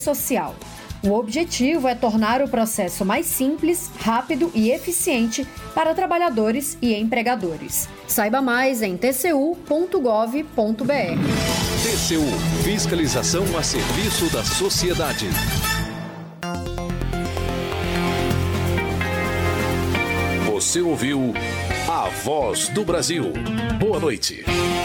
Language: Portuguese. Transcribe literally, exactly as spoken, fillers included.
social. O objetivo é tornar o processo mais simples, rápido e eficiente para trabalhadores e empregadores. Saiba mais em t c u ponto gov ponto b r. T C U – Fiscalização a serviço da sociedade. Você ouviu A Voz do Brasil. Boa noite.